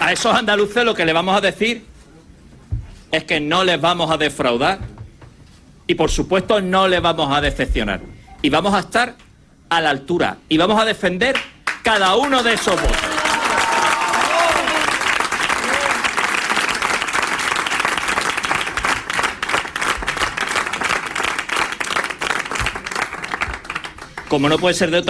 A esos andaluces lo que le vamos a decir es que no les vamos a defraudar y, por supuesto, no les vamos a decepcionar. Y vamos a estar a la altura y vamos a defender cada uno de esos votos. Como no puede ser de otra